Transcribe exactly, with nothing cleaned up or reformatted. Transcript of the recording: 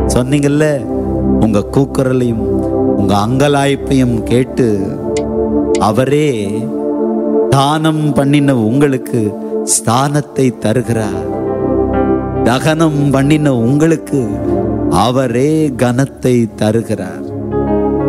சொன்னீங்கல்ல, உங்க கூக்குரலையும் உங்க அங்கலாய்ப்பையும் கேட்டு அவரே தானம் பண்ணின உங்களுக்கு ஸ்தானத்தை தருகிறார். தகனம் பண்ணின உங்களுக்கு அவரே கனத்தை தருகிறார்.